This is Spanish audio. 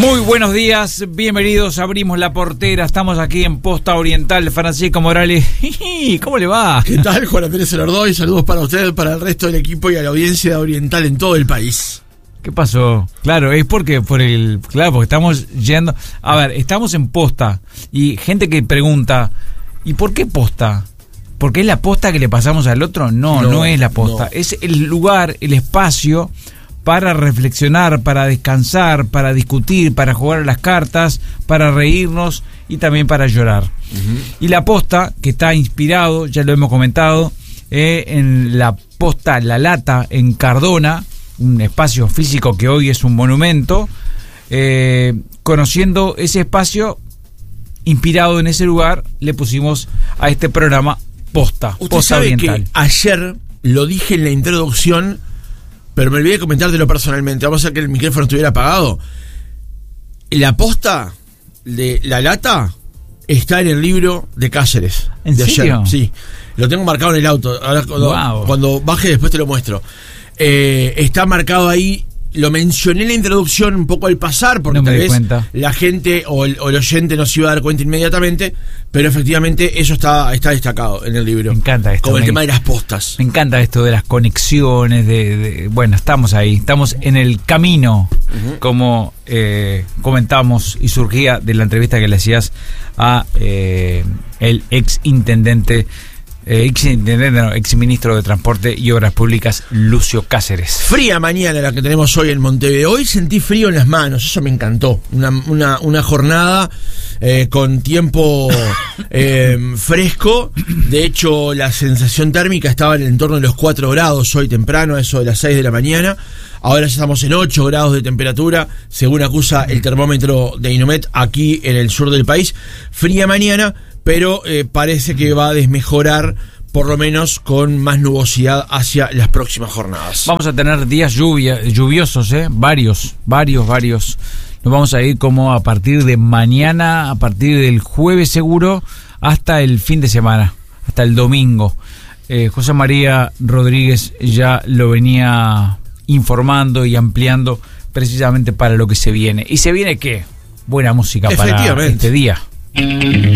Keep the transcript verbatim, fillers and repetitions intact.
Muy buenos días, bienvenidos, abrimos la portera, estamos aquí en Posta Oriental. Francisco Morales, ¿cómo le va? ¿Qué tal, Juan Pérez Olardoy? Saludos para ustedes, para el resto del equipo y a la audiencia de Oriental en todo el país. ¿Qué pasó? Claro, es porque por el, claro, porque estamos yendo, a ver, estamos en Posta y gente que pregunta, ¿y por qué Posta? ¿Porque es la posta que le pasamos al otro? No, no, no es la posta, no. Es el lugar, el espacio para reflexionar, para descansar, para discutir, para jugar a las cartas, para reírnos y también para llorar. Uh-huh. Y la posta, que está inspirado, ya lo hemos comentado, eh, en la posta La Lata, en Cardona, un espacio físico que hoy es un monumento, eh, conociendo ese espacio, inspirado en ese lugar, le pusimos a este programa Posta, Usted Posta sabe Oriental. Que ayer lo dije en la introducción, pero me olvidé de comentártelo personalmente. Vamos a hacer que el micrófono estuviera apagado. La posta de La Lata está en el libro de Cáceres. ¿En de serio? Ayer. Sí, lo tengo marcado en el auto. Ahora cuando, wow. cuando baje después te lo muestro. Eh, está marcado ahí. Lo mencioné en la introducción un poco al pasar, porque no tal me vez cuenta. la gente o el, o el oyente no se iba a dar cuenta inmediatamente, pero efectivamente eso está, está destacado en el libro. Me encanta esto. Como el me, tema de las postas. Me encanta esto de las conexiones, de, de bueno, estamos ahí, estamos en el camino, uh-huh. como eh, comentamos y surgía de la entrevista que le hacías a eh, el ex intendente Eh, ex, no, ex ministro de Transporte y Obras Públicas, Lucio Cáceres. Fría mañana la que tenemos hoy en Montevideo. Hoy sentí frío en las manos, eso me encantó. Una, una, una jornada eh, con tiempo eh, fresco. De hecho, la sensación térmica estaba en el entorno de los cuatro grados hoy temprano, a eso de las seis de la mañana. Ahora ya estamos en ocho grados de temperatura, según acusa el termómetro de Inomet aquí en el sur del país. Fría mañana, pero eh, parece que va a desmejorar, por lo menos con más nubosidad hacia las próximas jornadas. Vamos a tener días lluvia, lluviosos, ¿eh? Varios, varios, varios. Nos vamos a ir como a partir de mañana, a partir del jueves seguro, hasta el fin de semana, hasta el domingo. Eh, José María Rodríguez ya lo venía informando y ampliando precisamente para lo que se viene. ¿Y se viene qué? Buena música para este día.